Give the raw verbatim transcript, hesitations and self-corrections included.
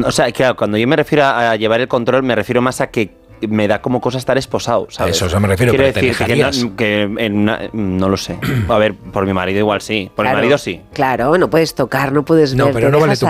O sea, claro, cuando yo me refiero a llevar el control, me refiero más a que me da como cosa estar esposado, ¿sabes? A eso me refiero, Quiero pero decir te que, no, que en una, no lo sé. A ver, por mi marido igual sí. Por claro, mi marido sí. Claro, no puedes tocar, no puedes no, ver. Pero no vale tu